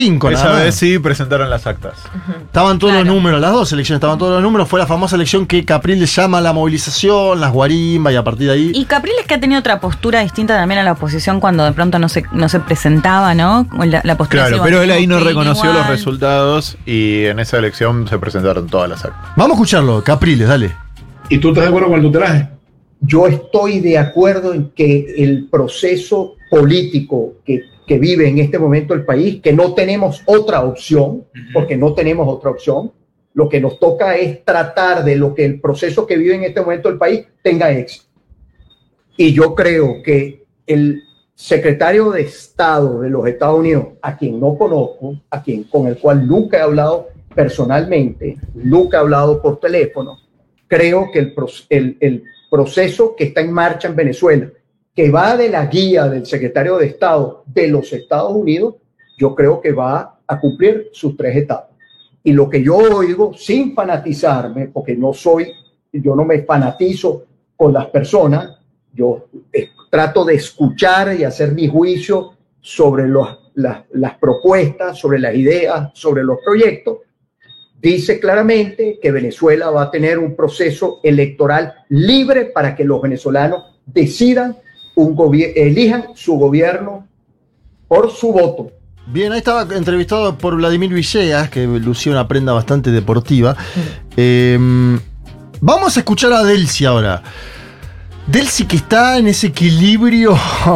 Esa vez sí presentaron las actas. Estaban todos los números, las dos elecciones estaban todos los números. Fue la famosa elección que Capriles llama a la movilización, las guarimbas, y a partir de ahí. Y Capriles, que ha tenido otra postura distinta también a la oposición cuando de pronto no se presentaba, ¿no? La postura. Claro, pero él ahí no reconoció los resultados y en esa elección se presentaron todas las actas. Vamos a escucharlo, Capriles, dale. ¿Y tú estás de acuerdo con el tutelaje? Yo estoy de acuerdo en que el proceso político que vive en este momento el país, que no tenemos otra opción, porque no tenemos otra opción, lo que nos toca es tratar de lo que el proceso que vive en este momento el país tenga éxito. Y yo creo que el secretario de Estado de los Estados Unidos, a quien no conozco, con el cual nunca he hablado personalmente, nunca he hablado por teléfono, creo que el proceso que está en marcha en Venezuela, que va de la guía del secretario de Estado de los Estados Unidos, yo creo que va a cumplir sus 3 etapas. Y lo que yo oigo, sin fanatizarme, porque yo no me fanatizo con las personas, yo trato de escuchar y hacer mi juicio sobre las propuestas, sobre las ideas, sobre los proyectos. Dice claramente que Venezuela va a tener un proceso electoral libre para que los venezolanos decidan elijan su gobierno por su voto. Bien, ahí estaba entrevistado por Vladimir Villegas, que lucía una prenda bastante deportiva. Vamos a escuchar a Delcy ahora. Delcy, que está en ese equilibrio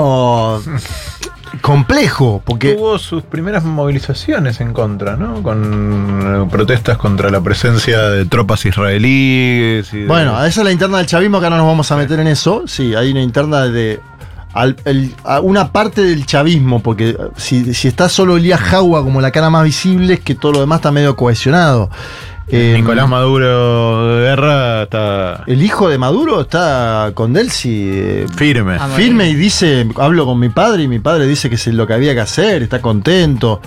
complejo, porque tuvo sus primeras movilizaciones en contra, ¿no? Con protestas contra la presencia de tropas israelíes. Bueno, esa es la interna del chavismo, que ahora nos vamos a meter en eso. Sí, hay una interna de una parte del chavismo, porque si está solo Elías Jaua como la cara más visible, es que todo lo demás está medio cohesionado. Nicolás Maduro de Guerra está. El hijo de Maduro está con Delcy firme y dice: hablo con mi padre y mi padre dice que es lo que había que hacer, está contento.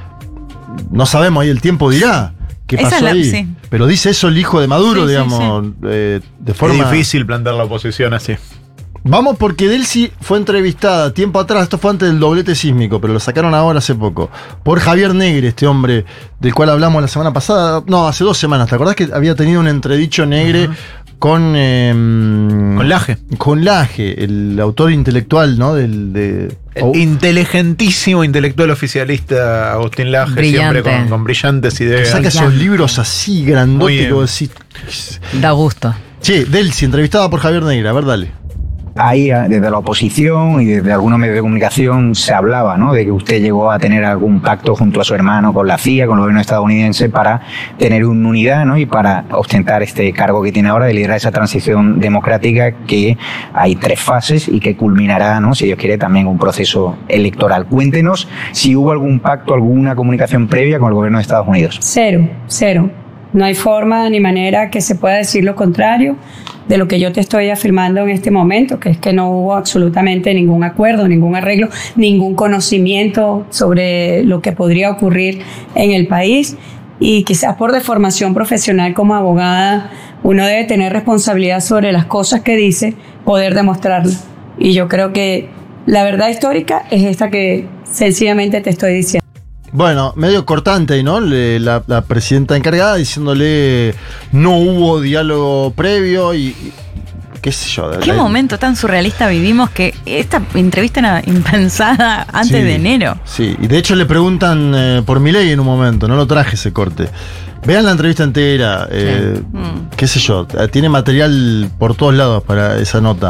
No sabemos, ahí el tiempo dirá qué pasó ahí. Sí. Pero dice eso el hijo de Maduro, digamos, de forma. Es difícil plantear la oposición así. Vamos, porque Delcy fue entrevistada tiempo atrás, esto fue antes del doblete sísmico, pero lo sacaron ahora hace poco, por Javier Negre, este hombre del cual hablamos la semana pasada, no, hace 2 semanas. ¿Te acordás que había tenido un entredicho Negre con Laje? Con Laje, el autor intelectual, ¿no? El inteligentísimo intelectual oficialista Agustín Laje, brillante. Siempre con brillantes ideas. Que saca esos libros así grandotes que vos decís. Da gusto. Che, Delcy, entrevistada por Javier Negre, a ver, dale. Ahí desde la oposición y desde algunos medios de comunicación se hablaba, ¿no?, de que usted llegó a tener algún pacto junto a su hermano con la CIA, con el gobierno estadounidense, para tener una unidad, ¿no?, y para ostentar este cargo que tiene ahora de liderar esa transición democrática, que hay 3 fases y que culminará, ¿no?, si Dios quiere, también un proceso electoral. Cuéntenos si hubo algún pacto, alguna comunicación previa con el gobierno de Estados Unidos. Cero. No hay forma ni manera que se pueda decir lo contrario de lo que yo te estoy afirmando en este momento, que es que no hubo absolutamente ningún acuerdo, ningún arreglo, ningún conocimiento sobre lo que podría ocurrir en el país. Y quizás por deformación profesional como abogada, uno debe tener responsabilidad sobre las cosas que dice, poder demostrarlo. Y yo creo que la verdad histórica es esta que sencillamente te estoy diciendo. Bueno, medio cortante, ¿no? La presidenta encargada diciéndole no hubo diálogo previo y qué sé yo. ¿Qué momento tan surrealista vivimos que esta entrevista era impensada antes de enero? Sí, y de hecho le preguntan por Milei en un momento, no lo traje ese corte. Vean la entrevista entera, qué sé yo, tiene material por todos lados para esa nota.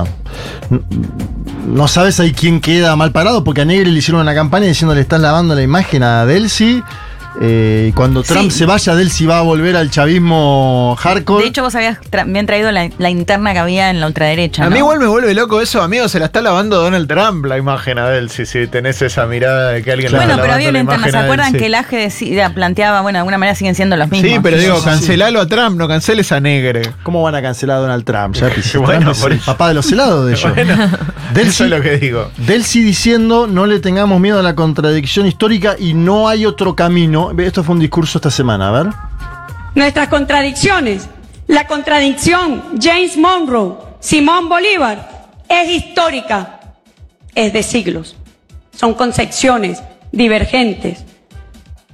No sabes ahí quién queda mal parado, porque a Negre le hicieron una campaña diciendo le están lavando la imagen a Delcy. Y cuando Trump se vaya, Delcy va a volver al chavismo hardcore. De hecho, vos habías bien traído la interna que había en la ultraderecha, ¿no? A mí igual me vuelve loco eso, amigo. Se la está lavando Donald Trump la imagen a Delcy, si tenés esa mirada de que alguien la está lavando. Bueno, pero había una interna. ¿Se acuerdan que el AGE planteaba, bueno, de alguna manera siguen siendo los mismos? Sí, pero digo, cancelalo a Trump, no canceles a Negre. ¿Cómo van a cancelar a Donald Trump? Ya bueno, Trump es el papá de los helados de ellos. Bueno, eso es lo que digo. Delcy diciendo no le tengamos miedo a la contradicción histórica y no hay otro camino. Esto fue un discurso esta semana, a ver. Nuestras contradicciones, la contradicción James Monroe, Simón Bolívar, es histórica, es de siglos. Son concepciones divergentes,